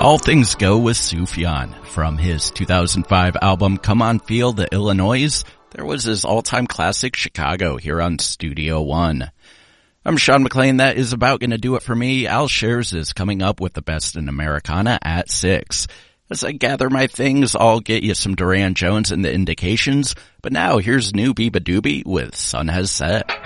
All Things Go with Sufjan. From his 2005 album Come On Feel the Illinois, there was his all-time classic Chicago here on Studio One. I'm Sean McLean. That is about going to do it for me. Al Shares is coming up with the best in Americana at 6. As I gather my things, I'll get you some Duran Jones and the Indications. But now here's new Biba Doobie with Sun Has Set.